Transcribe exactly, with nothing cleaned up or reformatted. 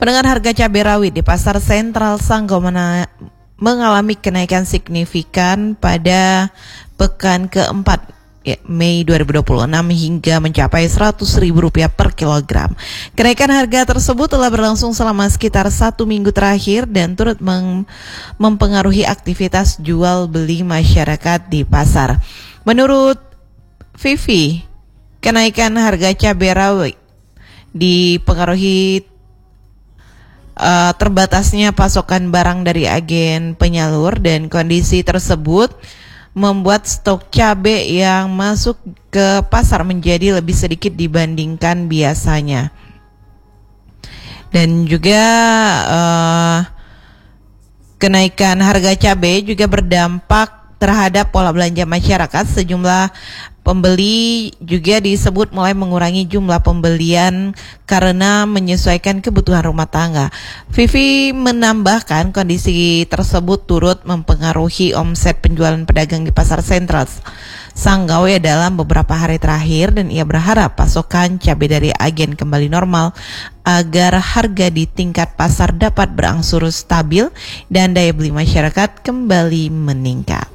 Pendengar, harga cabai rawit di Pasar Sentral Sanggau mena- mengalami kenaikan signifikan pada pekan keempat ya, Mei dua ribu dua puluh enam hingga mencapai seratus ribu rupiah per kilogram. Kenaikan harga tersebut telah berlangsung selama sekitar satu minggu terakhir dan turut meng- mempengaruhi aktivitas jual beli masyarakat di pasar. Menurut Vivi, kenaikan harga cabai rawit dipengaruhi Uh, terbatasnya pasokan barang dari agen penyalur, dan kondisi tersebut membuat stok cabai yang masuk ke pasar menjadi lebih sedikit dibandingkan biasanya. Dan juga uh, kenaikan harga cabai juga berdampak terhadap pola belanja masyarakat. Sejumlah pembeli juga disebut mulai mengurangi jumlah pembelian karena menyesuaikan kebutuhan rumah tangga. Vivi menambahkan kondisi tersebut turut mempengaruhi omset penjualan pedagang di Pasar Sentral Sanggau ya dalam beberapa hari terakhir, dan ia berharap pasokan cabai dari agen kembali normal agar harga di tingkat pasar dapat berangsur stabil dan daya beli masyarakat kembali meningkat.